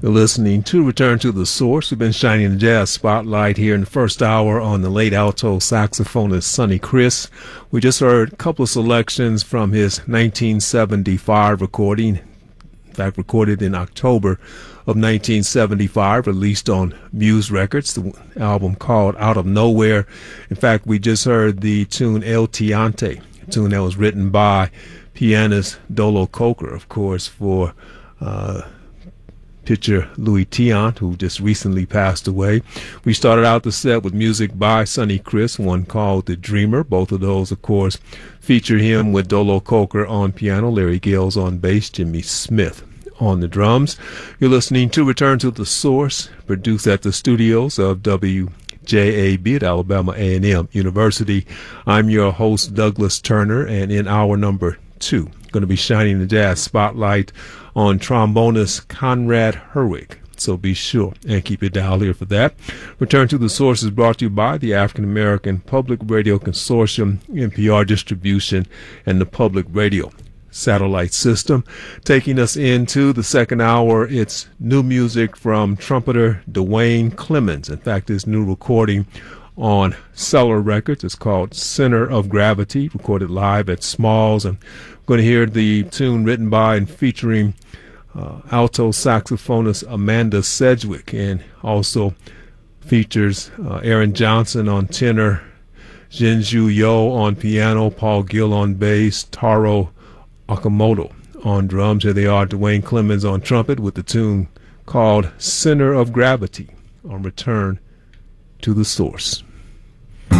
You're listening to Return to the Source. We've been shining the jazz spotlight here in the first hour on the late alto saxophonist Sonny Criss. We just heard a couple of selections from his 1975 recording, in fact recorded in October of 1975, released on Muse Records, the album called Out of Nowhere. In fact, we just heard the tune El Tiante, a tune that was written by pianist Dolo Coker, of course, for pitcher Louis Tiant, who just recently passed away. We started out the set with music by Sonny Criss, one called The Dreamer. Both of those, of course, feature him with Dolo Coker on piano, Larry Gales on bass, Jimmy Smith on the drums. You're listening to Return to the Source, produced at the studios of WJAB at Alabama A&M University. I'm your host, Douglas Turner, and in hour number 2, going to be shining the jazz spotlight on trombonist Conrad Herwig. So be sure and keep your dial here for that. Return to the Source is brought to you by the African American Public Radio Consortium, NPR Distribution, and the Public Radio Satellite System. Taking us into the second hour, it's new music from trumpeter Duane Clemens. In fact, his new recording on Cellar Records is called Center of Gravity, recorded live at Smalls. And we're going to hear the tune written by and featuring alto saxophonist Amanda Sedgwick, and also features Aaron Johnson on tenor, Jinju Yo on piano, Paul Gill on bass, Taro Okamoto on drums. Here they are, Duane Clemens on trumpet with the tune called Center of Gravity on Return to the Source.